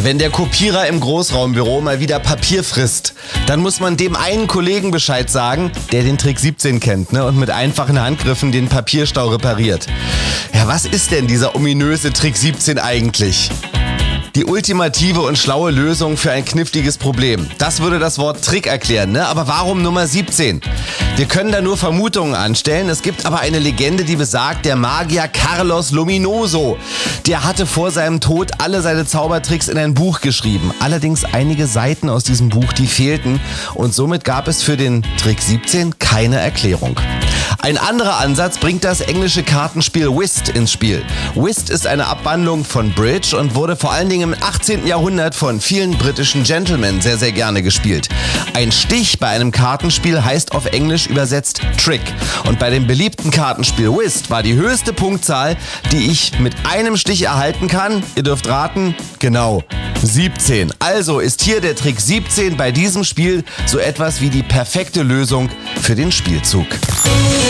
Wenn der Kopierer im Großraumbüro mal wieder Papier frisst, dann muss man dem einen Kollegen Bescheid sagen, der den Trick 17 kennt, ne, und mit einfachen Handgriffen den Papierstau repariert. Ja, was ist denn dieser ominöse Trick 17 eigentlich? Die ultimative und schlaue Lösung für ein kniffliges Problem. Das würde das Wort Trick erklären, ne? Aber warum Nummer 17? Wir können da nur Vermutungen anstellen. Es gibt aber eine Legende, die besagt, der Magier Carlos Luminoso, der hatte vor seinem Tod alle seine Zaubertricks in ein Buch geschrieben. Allerdings einige Seiten aus diesem Buch, die fehlten. Und somit gab es für den Trick 17 keine Erklärung. Ein anderer Ansatz bringt das englische Kartenspiel Whist ins Spiel. Whist ist eine Abwandlung von Bridge und wurde vor allen Dingen im 18. Jahrhundert von vielen britischen Gentlemen sehr, sehr gerne gespielt. Ein Stich bei einem Kartenspiel heißt auf Englisch übersetzt Trick. Und bei dem beliebten Kartenspiel Whist war die höchste Punktzahl, die ich mit einem Stich erhalten kann, ihr dürft raten, genau, 17. Also ist hier der Trick 17 bei diesem Spiel so etwas wie die perfekte Lösung für den Spielzug.